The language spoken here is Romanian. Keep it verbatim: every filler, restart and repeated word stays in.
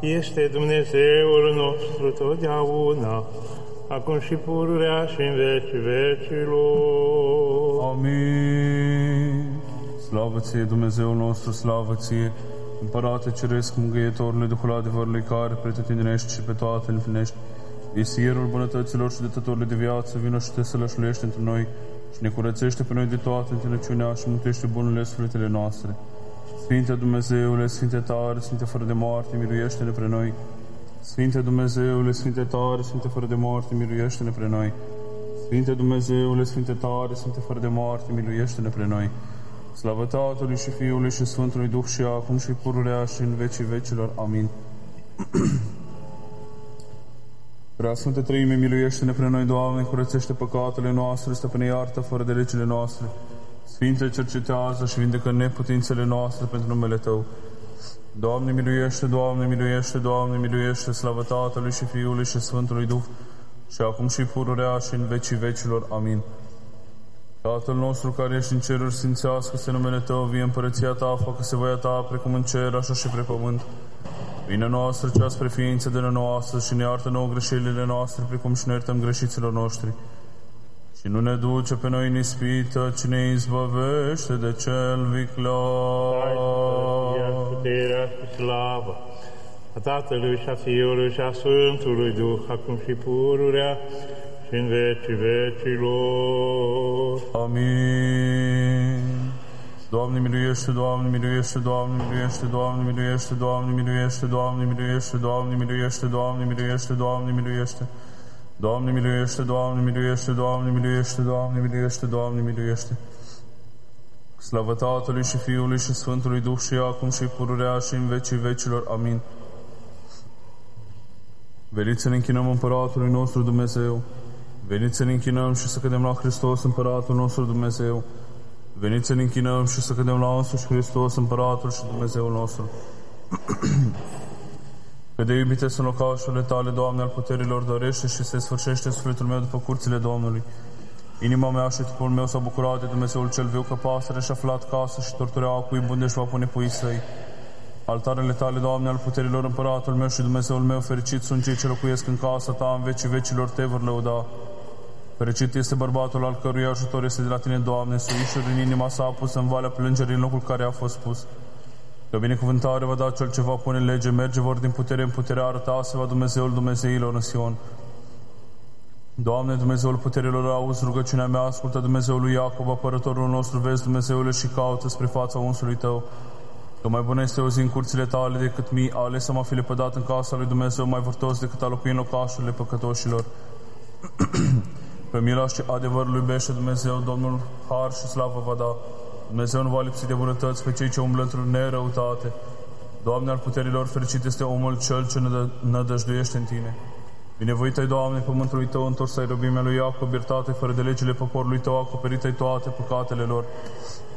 este Dumnezeul nostru totdeauna, acum și pururea și în vecii vecilor. Amin. Slavă ție, Dumnezeul nostru, slavă ție, Împărate Ceresc, Mângâietorule, Duhul adevărului, care pretetindenești și pe toate îl împlinești, Isierul bunătăților și dătătorule de viață, vino și te sălășluiește între noi și ne curățește pe noi de toată întinăciunea și mântuiește bunurile sufletele noastre. Sfinte Dumnezeule, Sfinte tare, Sfinte fără de moarte, miluiește-ne pre noi. Sfinte Dumnezeule, Sfinte tare, Sfinte fără de moarte, miluiește-ne pre noi. Sfinte Dumnezeule, Sfinte tare, Sfinte fără de moarte, miluiește-ne pre noi. Slavă Tatălui și Fiului și Sfântului Duh și acum și pururea și în vecii vecilor. Amin. Prea Sfântă Treime, miluiește-ne pre noi, Doamne, curățește păcatele noastre, stăpâne iartă fără de legile noastre. Sfinte, cercetează și vindecă neputințele noastre pentru numele Tău. Doamne, miluiește, Doamne, miluiește, Doamne, miluiește, slavă Tatălui și Fiului și Sfântului Duh, și acum și pururea și în vecii vecilor. Amin. Tatăl nostru care ești în ceruri, sfințească-se numele Tău, vie împărăția Ta, facă-se voia Ta, precum în cer, așa și pe pământ. Vină noastră cea spre ființă de nouă astăzi și ne iartă nouă greșelile noastre, precum și ne iertăm greșiților noștri. Și nu ne duce pe noi în ispită, ci ne izbăvește de cel viclean. Puterea și slava a Tatălui și a Fiului și a Sfântului Duh, acum și pururea și în vecii vecilor. Amin. Doamne miluiește, Doamne miluiește, Doamne miluiește, Doamne miluiește, Doamne miluiește, Doamne miluiește, Doamne miluiește, Doamne miluiește, Doamne miluiește. Doamne miluiește, Doamne miluiește, Doamne miluiește, Doamne miluiește, Doamne miluiește. Slavă Tatălui și Fiului și Sfântului Duh și acum și pururea și în vecii vecilor. Amin. Veniți să ne închinăm Împăratului nostru Dumnezeu. Veniți să ne închinăm și să cădem la Hristos, Împăratul nostru Dumnezeu. Veniți să ne închinăm și să cădem la însuși Hristos, Împăratul și Dumnezeul nostru. Cât de iubite sunt locașurile Tale, Doamne, al puterilor, dorește și se sfârșește sufletul meu după curțile Domnului. Inima mea și trupul meu s-a bucurat de Dumnezeul cel viu, că pasăre și-a aflat casă și tortureaua cui bun de-și va pune puii săi. Altarele Tale, Doamne, al puterilor, Împăratul meu și Dumnezeul meu, fericit sunt cei ce locuiesc în casa Ta, în vecii vecilor Te vor lăuda. Fericit este bărbatul al cărui ajutor este de la Tine, Doamne, suișuri în inima sa a pus în valea plângerii în locul care a fost pus. Că binecuvântare va da cel ce va pune lege, merge vor din putere în putere, arăta se va Dumnezeul Dumnezeilor în Sion. Doamne, Dumnezeul puterilor, auzi rugăciunea mea, ascultă Dumnezeul lui Iacob, apărătorul nostru, vezi Dumnezeule și caută spre fața unsului Tău. Că mai bună este o zi în curțile Tale decât mii, ales să mă fi lepădat în casa lui Dumnezeu, mai vârtos decât a locui în locașurile păcătoșilor. Pe mila și adevărul iubește Dumnezeu, Domnul har și slavă va da. Dumnezeu nu va lipsi de bunătăți pe cei ce umblă într-o nerăutate. Doamne, al puterilor, fericit este omul cel ce nădăjduiește în Tine. Binevoit-ai, Doamne, pământului Tău, întors ai robimea lui Iacob, iertate fără de legile poporului Tău, acoperite-ai toate păcatele lor.